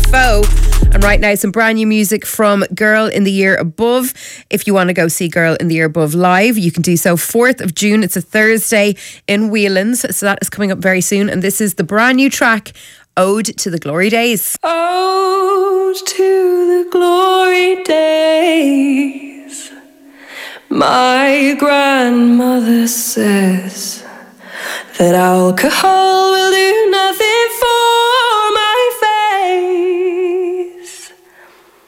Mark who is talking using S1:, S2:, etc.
S1: Foe. And right now, some brand new music from Girl in the Year Above. If you want to go see Girl in the Year Above live, you can do so 4th of June. It's a Thursday in Whelan's. So that is coming up very soon. And this is the brand new track, Ode to the Glory Days.
S2: Ode to the glory days. My grandmother says that alcohol will do nothing